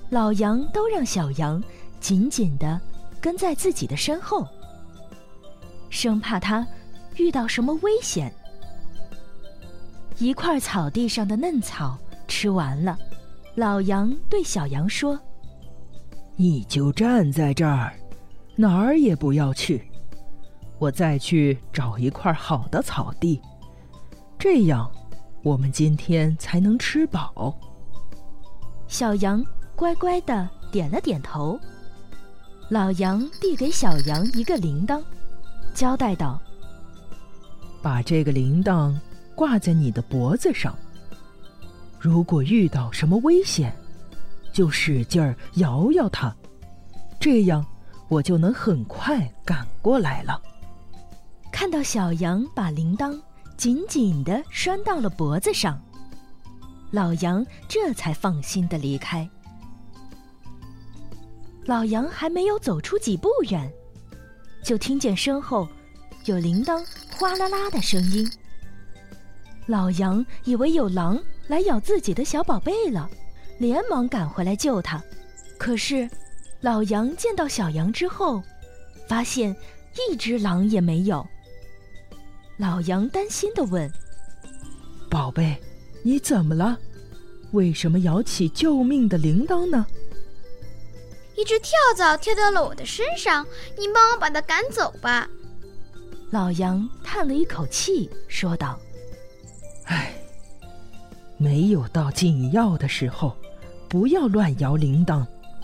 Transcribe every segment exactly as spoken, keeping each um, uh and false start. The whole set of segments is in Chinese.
老羊都让小羊紧紧地跟在自己的身后，生怕它遇到什么危险。一块草地上的嫩草吃完了，老羊对小羊说： 你就站在这儿，哪儿也不要去，我再去找一块好的草地，这样我们今天才能吃饱。 小羊乖乖地点了点头。老羊递给小羊一个铃铛，交代道： 把这个铃铛挂在你的脖子上，如果遇到什么危险，就使劲儿摇摇它，这样我就能很快赶过来了。 看到小羊把铃铛紧紧地拴到了脖子上，老羊这才放心地离开。老羊还没有走出几步远，就听见身后有铃铛哗啦啦的声音。老羊以为有狼来咬自己的小宝贝了，连忙赶回来救它。可是老羊见到小羊之后，发现一只狼也没有。老羊担心地问： 宝贝，你怎么了？为什么摇起救命的铃铛呢？ 一只跳蚤跳到了我的身上，你帮我把它赶走吧。 老羊叹了一口气说道： 唉，没有到紧要的时候，不要乱摇铃铛。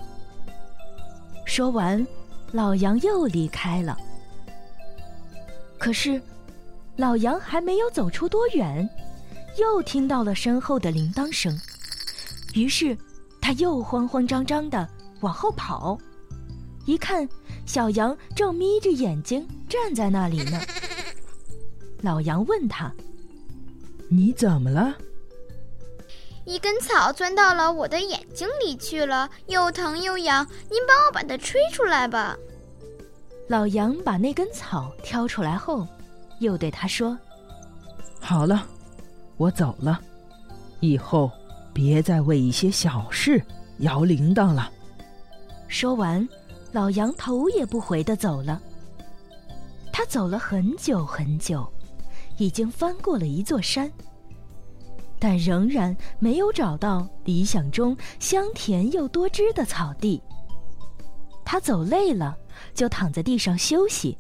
说完，老羊又离开了。可是老羊还没有走出多远，又听到了身后的铃铛声，于是他又慌慌张张地往后跑。一看，小羊正眯着眼睛站在那里呢。老羊问他： 你怎么了？ 一根草钻到了我的眼睛里去了，又疼又痒，您帮我把它吹出来吧。 老羊把那根草挑出来后，又对他说： 好了，我走了，以后别再为一些小事摇铃铛了。 说完，老羊头也不回地走了。他走了很久很久，已经翻过了一座山，但仍然没有找到理想中香甜又多汁的草地。他走累了，就躺在地上休息。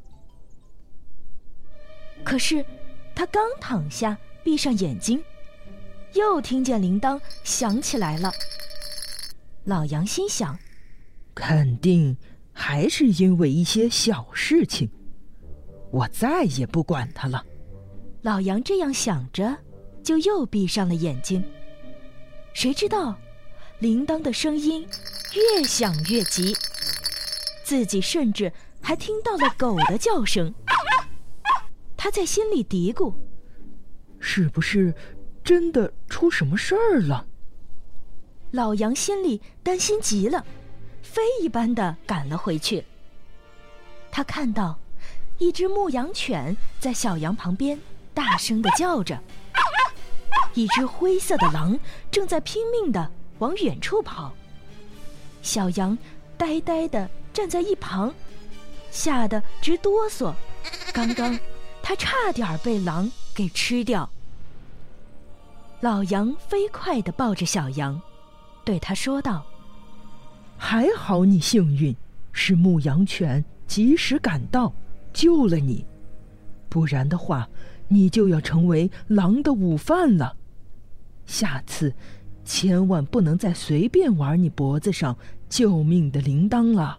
可是他刚躺下，闭上眼睛，又听见铃铛响起来了。老羊心想： 肯定还是因为一些小事情，我再也不管它了。 老羊这样想着，就又闭上了眼睛。谁知道铃铛的声音越响越急，自己甚至还听到了狗的叫声。他在心里嘀咕： 是不是真的出什么事儿了？ 老羊心里担心极了，飞一般地赶了回去。他看到一只牧羊犬在小羊旁边大声地叫着，一只灰色的狼正在拼命地往远处跑。小羊呆呆地站在一旁，吓得直哆嗦。刚刚他差点被狼给吃掉。老羊飞快地抱着小羊，对他说道： 还好你幸运，是牧羊犬及时赶到救了你，不然的话你就要成为狼的午饭了。下次千万不能再随便玩你脖子上救命的铃铛了。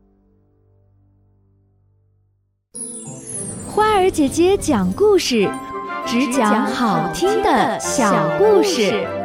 花儿姐姐讲故事，只讲好听的小故事。